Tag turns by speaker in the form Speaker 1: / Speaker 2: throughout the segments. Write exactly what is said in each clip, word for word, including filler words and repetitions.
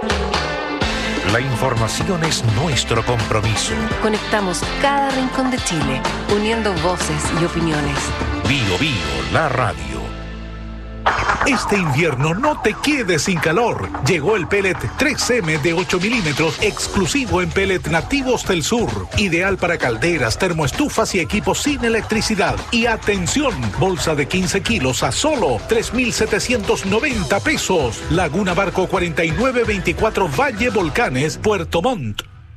Speaker 1: La información es nuestro compromiso.
Speaker 2: Conectamos cada rincón de Chile, uniendo voces y opiniones.
Speaker 1: Bio Bio, la radio. Este invierno no te quedes sin calor. Llegó el pellet tres eme de ocho milímetros, exclusivo en pellet nativos del sur. Ideal para calderas, termoestufas y equipos sin electricidad. Y atención, bolsa de quince kilos a solo tres mil setecientos noventa pesos. Laguna Barco cuarenta y nueve veinticuatro Valle Volcanes, Puerto Montt.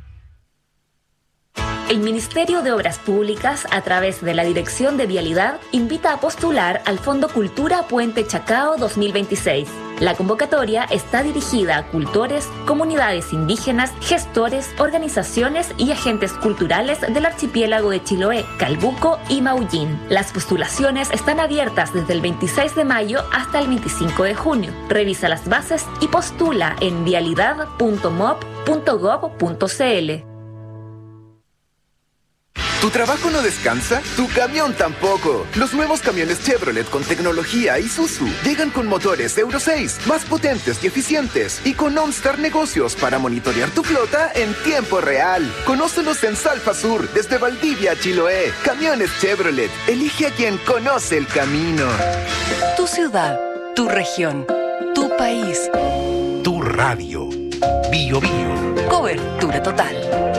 Speaker 3: El Ministerio de Obras Públicas, a través de la Dirección de Vialidad, invita a postular al Fondo Cultura Puente Chacao dos mil veintiséis. La convocatoria está dirigida a cultores, comunidades indígenas, gestores, organizaciones y agentes culturales del archipiélago de Chiloé, Calbuco y Maullín. Las postulaciones están abiertas desde el veintiséis de mayo hasta el veinticinco de junio. Revisa las bases y postula en vialidad punto mop punto gob punto cl.
Speaker 4: ¿Tu trabajo no descansa? ¡Tu camión tampoco! Los nuevos camiones Chevrolet con tecnología Isuzu llegan con motores Euro seis, más potentes y eficientes, y con OnStar Negocios para monitorear tu flota en tiempo real. Conócelos en Salfa Sur, desde Valdivia a Chiloé. Camiones Chevrolet. Elige a quien conoce el camino.
Speaker 2: Tu ciudad, tu región, tu país.
Speaker 1: Tu radio. Bio Bio.
Speaker 2: Cobertura total.